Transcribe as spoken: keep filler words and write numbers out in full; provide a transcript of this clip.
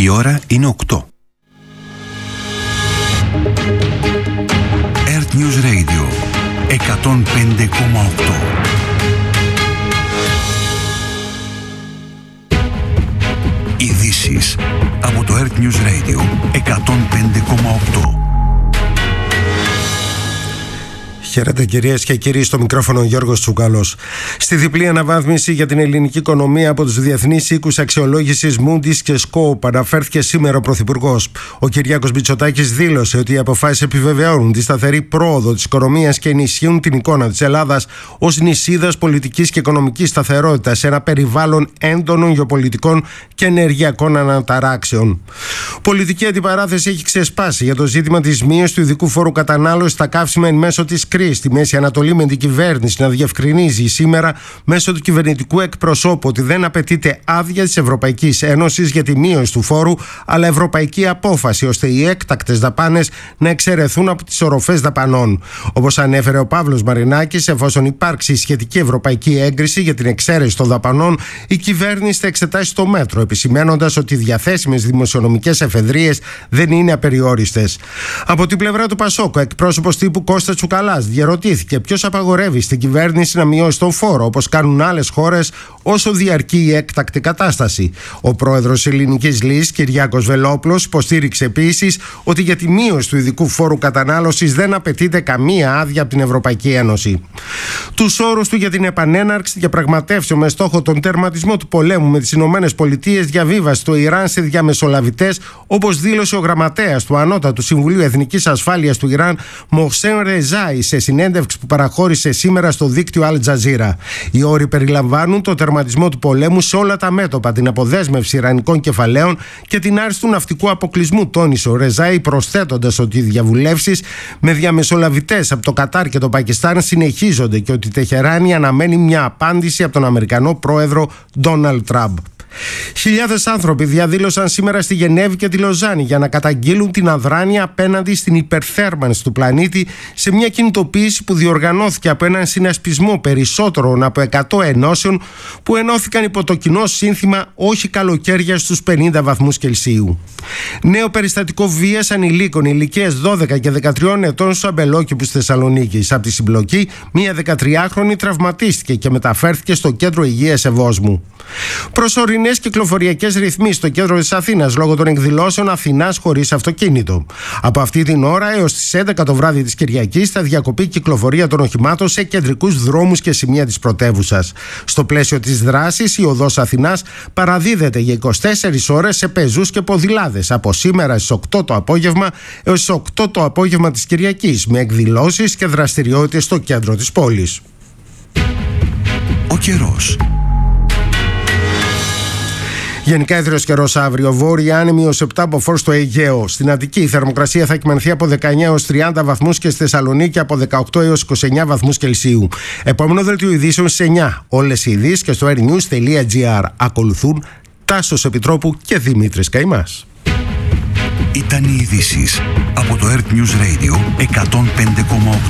Η ώρα είναι οκτώ. Earth News Radio εκατόν πέντε κόμμα οκτώ. Ειδήσεις από το Earth News Radio εκατόν πέντε κόμμα οκτώ. Χαίρετε κυρίες και κύριοι, στο μικρόφωνο Γιώργος Τσουκαλός. Στη διπλή αναβάθμιση για την ελληνική οικονομία από τους διεθνείς οίκους αξιολόγησης Moody's και Scope αναφέρθηκε σήμερα ο Πρωθυπουργός. Ο Κυριάκος Μητσοτάκης δήλωσε ότι οι αποφάσεις επιβεβαιώνουν τη σταθερή πρόοδο της οικονομίας και ενισχύουν την εικόνα της Ελλάδας ως νησίδας πολιτικής και οικονομικής σταθερότητας σε ένα περιβάλλον έντονων γεωπολιτικών και ενεργειακών αναταράξεων. Πολιτική αντιπαράθεση έχει ξεσπάσει για το ζήτημα της μείωσης του ειδικού φόρου κατανάλωσης στα καύσιμα εν μέσω της κρίσης στη Μέση Ανατολή, με την κυβέρνηση να διευκρινίζει σήμερα μέσω του κυβερνητικού εκπροσώπου ότι δεν απαιτείται άδεια της Ευρωπαϊκής Ένωσης για τη μείωση του φόρου, αλλά ευρωπαϊκή απόφαση ώστε οι έκτακτες δαπάνες να εξαιρεθούν από τις οροφές δαπανών. Όπως ανέφερε ο Παύλος Μαρινάκης, εφόσον υπάρξει σχετική ευρωπαϊκή έγκριση για την εξαίρεση των δαπανών, η κυβέρνηση θα εξετάσει το μέτρο, επισημαίνοντας ότι οι διαθέσιμες δημοσιονομικές εφεδρείες δεν είναι απεριόριστες. Από την πλευρά του Πασόκ, ο εκπρόσωπος τύπου Κώστας Τσουκαλάς διαρωτήθηκε ποιος απαγορεύει στην κυβέρνηση να μειώσει τον φόρο, όπως κάνουν άλλες χώρες, όσο διαρκεί η έκτακτη κατάσταση. Ο πρόεδρος Ελληνικής Λύσης, Κυριάκος Βελόπουλος, υποστήριξε επίσης ότι για τη μείωση του ειδικού φόρου κατανάλωσης δεν απαιτείται καμία άδεια από την Ευρωπαϊκή Ένωση. Τους όρους του για την επανέναρξη διαπραγματεύσεων με στόχο τον τερματισμό του πολέμου με τις Ηνωμένες Πολιτείες διαβίβασε το Ιράν σε διαμεσολαβητές, όπως δήλωσε ο γραμματέας του Ανώτατου Συμβουλίου Εθνικής Ασφάλειας του Ιράν, Μοχσέν Ρεζάη, σε συνέντευξη που παραχώρησε σήμερα στο δίκτυο Al Jazeera. Οι όροι περιλαμβάνουν το τερματισμό του πολέμου σε όλα τα μέτωπα, την αποδέσμευση ιρανικών κεφαλαίων και την άρση του ναυτικού αποκλεισμού, τόνισε ο Ρεζάη, προσθέτοντας ότι οι διαβουλεύσεις με διαμεσολαβητές από το Κατάρ και το Πακιστάν συνεχίζονται και ότι η Τεχεράνη αναμένει μια απάντηση από τον Αμερικανό πρόεδρο Ντόναλντ Τραμπ. Χιλιάδες άνθρωποι διαδήλωσαν σήμερα στη Γενέβη και τη Λοζάνη για να καταγγείλουν την αδράνεια απέναντι στην υπερθέρμανση του πλανήτη, σε μια κινητοποίηση που διοργανώθηκε από έναν συνασπισμό περισσότερων από εκατό ενώσεων που ενώθηκαν υπό το κοινό σύνθημα «Όχι καλοκαίρια στους πενήντα βαθμούς Κελσίου». Νέο περιστατικό βίας ανηλίκων ηλικίας δώδεκα και δεκατρία ετών στους αμπελόκηπους Θεσσαλονίκης. Από τη συμπλοκή, μία δεκατριάχρονη τραυματίστηκε και μεταφέρθηκε στο κέντρο υγείας Ευόσμου. Προσωρινές κυκλοφοριακές ρυθμίσεις στο κέντρο της Αθήνας λόγω των εκδηλώσεων Αθηνάς χωρίς αυτοκίνητο. Από αυτή την ώρα έως τις έντεκα το βράδυ της Κυριακής θα διακοπεί η κυκλοφορία των οχημάτων σε κεντρικούς δρόμους και σημεία της πρωτεύουσας. Στο πλαίσιο της δράσης, η οδός Αθηνάς παραδίδεται για είκοσι τέσσερις ώρες σε πεζούς και ποδηλάδες από σήμερα στις οκτώ το απόγευμα έως τις οκτώ το απόγευμα της Κυριακής, με εκδηλώσεις και δραστηριότητες στο κέντρο της πόλης. Ο καιρός. Γενικά έθριος καιρός αύριο. Βόρεια άνεμη ως επτά μποφόρ στο Αιγαίο. Στην Αττική η θερμοκρασία θα κυμανθεί από δεκαεννιά έως τριάντα βαθμούς και στη Θεσσαλονίκη από δεκαοκτώ έως είκοσι εννιά βαθμούς Κελσίου. Επόμενο δελτίο ειδήσεων στις εννιά. Όλες οι ειδήσεις και στο airnews τελεία gr. Ακολουθούν Τάσος Επιτρόπου και Δημήτρης Καημάς. Ήταν οι ειδήσεις από το Earth News Radio εκατόν πέντε κόμμα οκτώ.